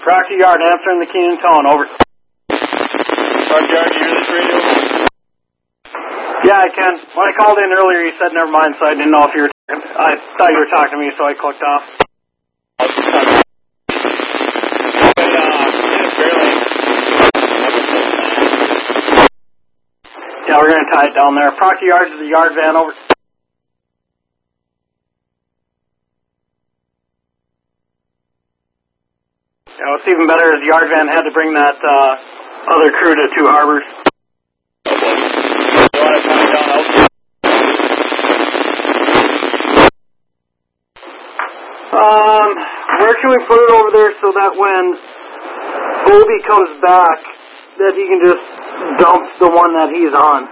Rocky Yard, answering the Keenan tone, over. Rocky Yard, do you hear this radio? Yeah, I can. When I called in earlier, you said never mind, so I didn't know if you were talking. I thought you were talking to me, so I clicked off. Yeah, we're going to tie it down there. Rocky Yard to the yard van, over. Yeah, what's even better is the yard van had to bring that other crew to Two Harbors. Where can we put it over there so that when Obi comes back, that he can just dump the one that he's on?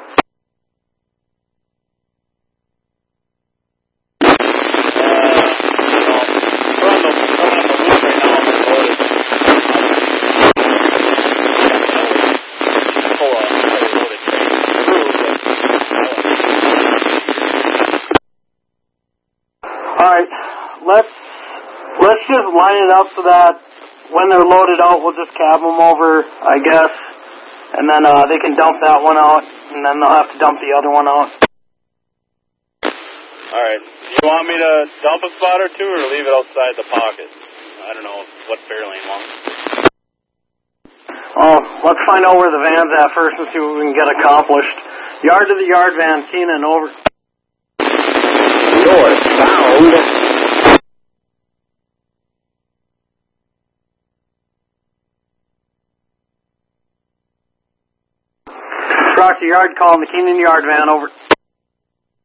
Alright, let's just line it up so that when they're loaded out, we'll just cab them over, I guess, and then they can dump that one out, and then they'll have to dump the other one out. Alright, do you want me to dump a spot or two, or leave it outside the pocket? I don't know what Fairlane wants. Oh, let's find out where the van's at first and see what we can get accomplished. Yard to the yard van, Keenan, over. Your sound. Rocky Yard, calling the Keenan yard van, over.